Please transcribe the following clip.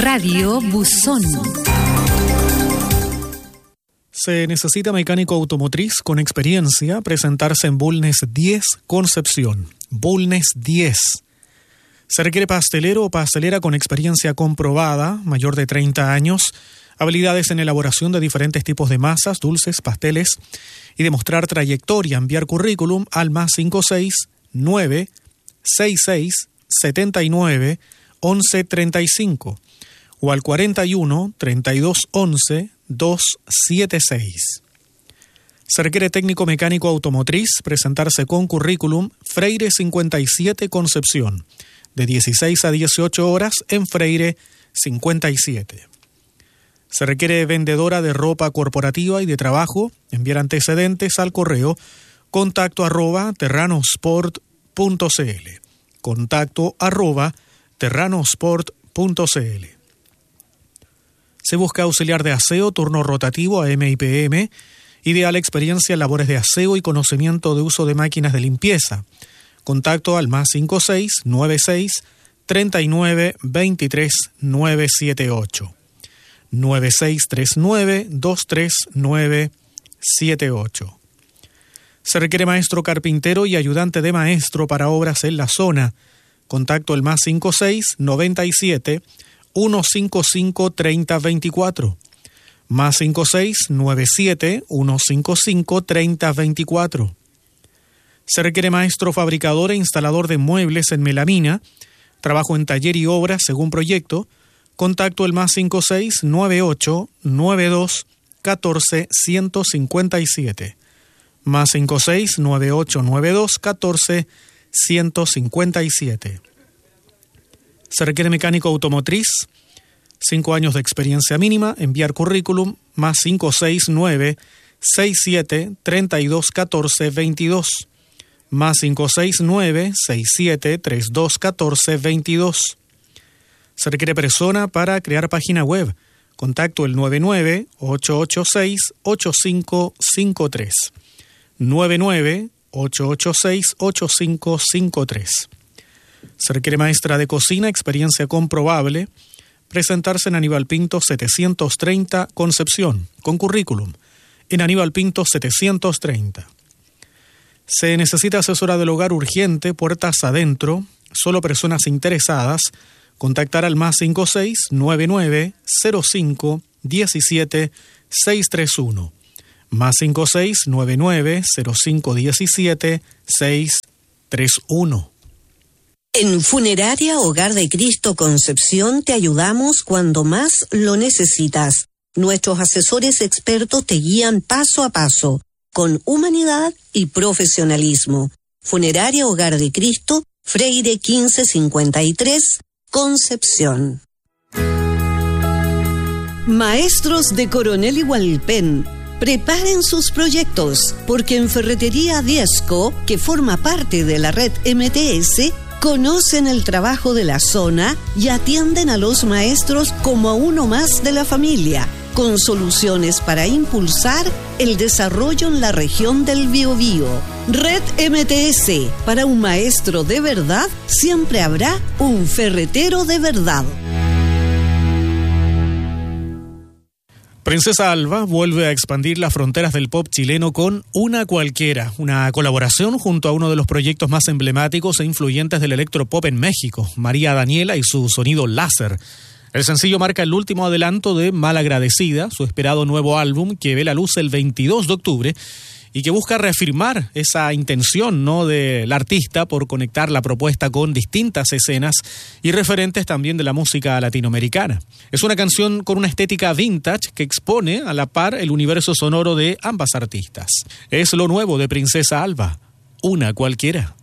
Radio Buzón. Se necesita mecánico automotriz con experiencia presentarse en Bulnes 10 Concepción. Bulnes 10. Se requiere pastelero o pastelera con experiencia comprobada, mayor de 30 años, habilidades en elaboración de diferentes tipos de masas, dulces, pasteles y demostrar trayectoria. Enviar currículum al +56 966 79 11 35 o al 41 32 11 276. Se requiere técnico mecánico automotriz, presentarse con currículum Freire 57 Concepción, de 16 a 18 horas en Freire 57. Se requiere vendedora de ropa corporativa y de trabajo, enviar antecedentes al correo contacto@terranosport.cl. contacto@terranosport.cl. Se busca auxiliar de aseo, turno rotativo AM y PM, ideal experiencia en labores de aseo y conocimiento de uso de máquinas de limpieza. Contacto al +56 96 39 23 978. 9639 23978. Se requiere maestro carpintero y ayudante de maestro para obras en la zona. Contacto al +56 97 155 3024. +56 97 155 3024. Se requiere maestro fabricador e instalador de muebles en melamina. Trabajo en taller y obra según proyecto. Contacto el +56 98 92 14 157. +56 98 92 14 157. Se requiere mecánico automotriz, 5 años de experiencia mínima, enviar currículum, +569 67 32 14 22. +569 67 32 14 22. Se requiere persona para crear página web. Contacto el 99 886 8553. 99 886 8553. Se requiere maestra de cocina, experiencia comprobable, presentarse en Aníbal Pinto 730 Concepción, con currículum, en Aníbal Pinto 730. Se necesita asesora del hogar urgente, puertas adentro, solo personas interesadas, contactar al +56 99 05 17 631. +56 99 05 17 631. En Funeraria Hogar de Cristo Concepción te ayudamos cuando más lo necesitas. Nuestros asesores expertos te guían paso a paso, con humanidad y profesionalismo. Funeraria Hogar de Cristo, Freire 1553, Concepción. Maestros de Coronel y Hualpén, preparen sus proyectos, porque en Ferretería Diezco, que forma parte de la red MTS, conocen el trabajo de la zona y atienden a los maestros como a uno más de la familia, con soluciones para impulsar el desarrollo en la región del Biobío. Red MTS, para un maestro de verdad, siempre habrá un ferretero de verdad. Princesa Alba vuelve a expandir las fronteras del pop chileno con Una Cualquiera, una colaboración junto a uno de los proyectos más emblemáticos e influyentes del electropop en México, María Daniela y su sonido láser. El sencillo marca el último adelanto de Malagradecida, su esperado nuevo álbum que ve la luz el 22 de octubre y que busca reafirmar esa intención, ¿no?, del artista por conectar la propuesta con distintas escenas y referentes también de la música latinoamericana. Es una canción con una estética vintage que expone a la par el universo sonoro de ambas artistas. Es lo nuevo de Princesa Alba, Una Cualquiera.